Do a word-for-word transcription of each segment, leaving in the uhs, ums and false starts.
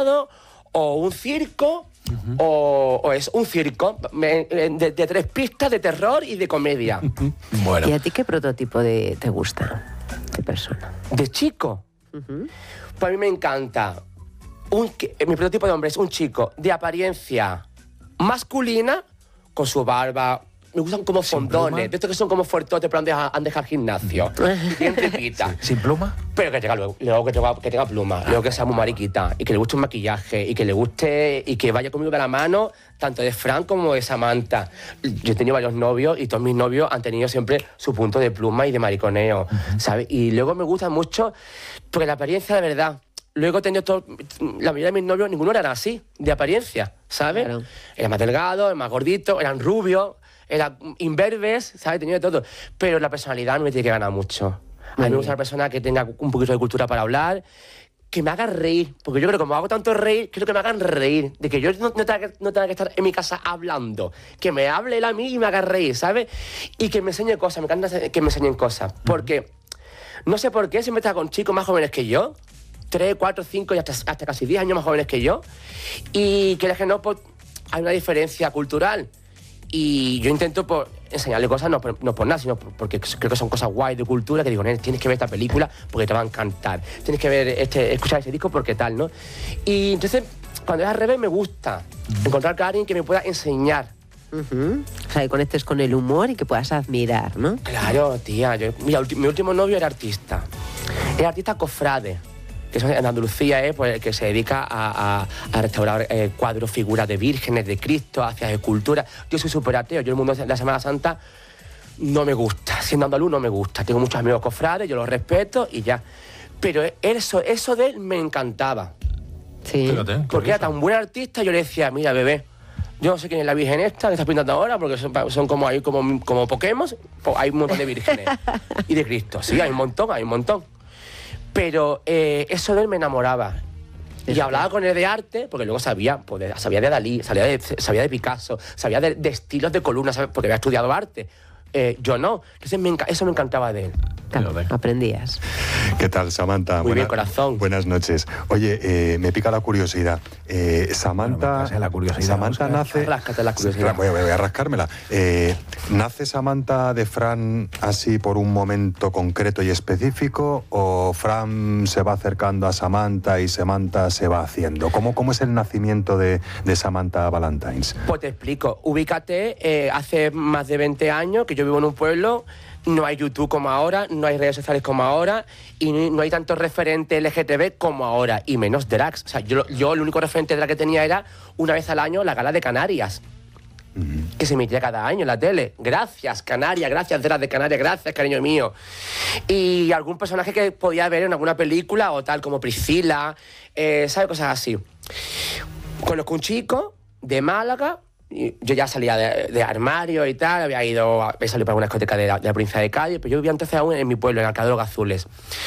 todo, o un circo, uh-huh. o, o es un circo de, de, de tres pistas de terror y de comedia. Bueno. ¿Y a ti qué prototipo de, te gusta de persona? ¿De chico? Uh-huh. Pues a mí me encanta. Un, mi prototipo de hombre es un chico de apariencia masculina, con su barba. Me gustan como fondones, de estos que son como fuertotes, pero han dejado, han dejado gimnasio. Bien tripita. Sí. ¿Sin pluma? Pero que tenga, luego, luego que, tenga, que tenga pluma, luego que sea muy mariquita, y que le guste un maquillaje, y que le guste, y que vaya conmigo de la mano, tanto de Fran como de Samantha. Yo he tenido varios novios, y todos mis novios han tenido siempre su punto de pluma y de mariconeo, uh-huh. ¿sabes? Y luego me gusta mucho, porque la apariencia de verdad. Luego he tenido todo, la mayoría de mis novios, ninguno era así, de apariencia, ¿sabes? Claro. Era más delgado, más gordito, eran rubios, eran imberbes, ¿sabes? Tenía de todo. Pero la personalidad no me tiene que ganar mucho. A mí me gusta una persona que tenga un poquito de cultura para hablar, que me haga reír. Porque yo creo que como hago tanto reír, quiero que me hagan reír. De que yo no, no, tenga, que, no tenga que estar en mi casa hablando. Que me hable él a mí y me haga reír, ¿sabes? Y que me enseñe cosas, me encanta que me enseñen cosas. Porque no sé por qué siempre está con chicos más jóvenes que yo. Tres, cuatro, cinco y hasta, hasta casi diez años más jóvenes que yo. Y que no, pues, hay una diferencia cultural. Y yo intento pues, enseñarle cosas, no, no por nada, sino porque creo que son cosas guay de cultura, que digo, tienes que ver esta película porque te va a encantar. Tienes que ver este, escuchar este disco porque tal, ¿no? Y entonces, cuando es al revés, me gusta encontrar a alguien que me pueda enseñar. Uh-huh. O sea, que conectes con el humor y que puedas admirar, ¿no? Claro, tía. Yo, mira, mi último novio era artista. Era artista cofrade. Que eso en Andalucía es pues, el que se dedica a, a, a restaurar eh, cuadros, figuras de vírgenes, de Cristo, hacia esculturas. Yo soy súper ateo, yo el mundo de la Semana Santa no me gusta, siendo andaluz no me gusta. Tengo muchos amigos cofrades, yo los respeto y ya. Pero eso, eso de él me encantaba. Sí. Fíjate, porque era tan buen artista, yo le decía, mira, bebé, yo no sé quién es la virgen esta que estás pintando ahora, porque son, son como, ahí, como, como Pokémon, pues hay un montón de vírgenes. Y de Cristo, sí, hay un montón, hay un montón. Pero eh, eso de él me enamoraba. Y eso hablaba con él de arte, porque luego sabía, pues, de, sabía de Dalí, sabía de, sabía de Picasso, sabía de, de estilos de columnas, porque había estudiado arte. Eh, yo no. Entonces me, eso me encantaba de él. Claro, aprendías. ¿Qué tal, Samantha? Muy Buena, bien, corazón. Buenas noches. Oye, eh, me pica la curiosidad. Eh, Samantha, bueno, la curiosidad, Samantha nace... Ráscate la curiosidad. Voy a, voy a rascármela. Eh, ¿Nace Samantha de Fran así por un momento concreto y específico o Fran se va acercando a Samantha y Samantha se va haciendo? ¿Cómo, cómo es el nacimiento de, de Samantha Valentines? Pues te explico. Ubícate, eh, hace más de veinte años que yo vivo en un pueblo. No hay YouTube como ahora, no hay redes sociales como ahora y no hay tantos referentes L G T B como ahora, y menos drags. O sea, yo, yo el único referente drag que tenía era una vez al año la gala de Canarias, uh-huh. que se emitía cada año en la tele. Gracias, Canarias, gracias, drag de Canarias, gracias, cariño mío. Y algún personaje que podía ver en alguna película o tal, como Priscila, eh, ¿sabes? Cosas así. Conozco un chico de Málaga. Yo ya salía de, de armario y tal, había ido, había salido para una discoteca de la, de la provincia de Cádiz, pero yo vivía entonces aún en mi pueblo, en Alcalá de los Gazules.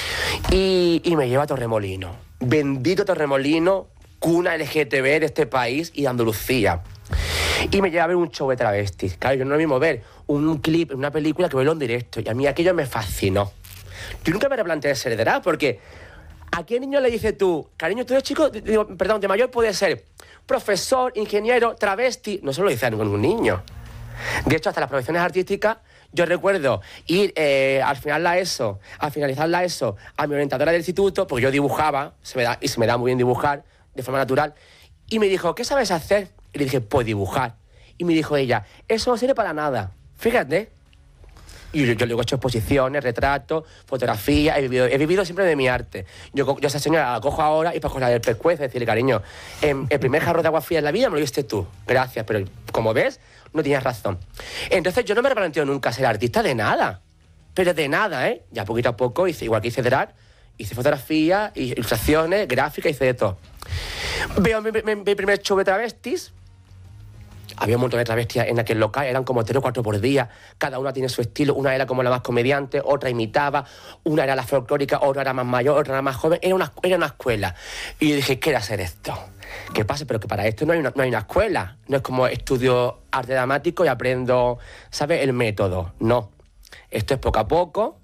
Y, y me lleva a Torremolinos. Bendito Torremolinos, cuna L G T B de este país y de Andalucía. Y me lleva a ver un show de travestis. Claro, yo no es lo mismo ver un clip en una película que verlo en directo. Y a mí aquello me fascinó. Yo nunca me replanteé ser drag, porque ¿a qué niño le dices tú, cariño, tú eres chico, digo, perdón, de mayor puede ser profesor, ingeniero, travesti? No se lo dice a ningún niño. De hecho, hasta las profesiones artísticas, yo recuerdo ir eh, al final la ESO, al finalizar la ESO, a mi orientadora del instituto, porque yo dibujaba, se me da, y se me da muy bien dibujar, de forma natural, y me dijo, ¿qué sabes hacer? Y le dije, pues dibujar. Y me dijo ella, eso no sirve para nada, fíjate. Y yo, yo luego he hecho exposiciones, retratos, fotografías, he vivido, he vivido siempre de mi arte. Yo, yo a esa señora la cojo ahora y para cogerla del pescuezo, decirle, cariño, el, el primer jarro de agua fría en la vida me lo diste tú, gracias, pero como ves, no tienes razón. Entonces yo no me planteo nunca ser artista de nada, pero de nada, ¿eh? Ya poquito a poco, hice, igual que hice drag, hice fotografía, ilustraciones, gráficas, hice de todo. Veo mi, mi, mi primer show de travestis. Había un montón de travestis en aquel local, eran como tres o cuatro por día, cada una tiene su estilo, una era como la más comediante, otra imitaba, una era la folclórica, otra era más mayor, otra era más joven, era una, era una escuela. Y yo dije, quiero hacer esto. ¿Qué pasa? Pero que para esto no hay una, no hay una escuela, no es como estudio arte dramático y aprendo, ¿sabes?, el método. No, esto es poco a poco,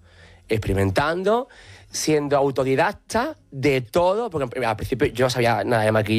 experimentando, siendo autodidacta de todo, porque al principio yo no sabía nada de maquillaje.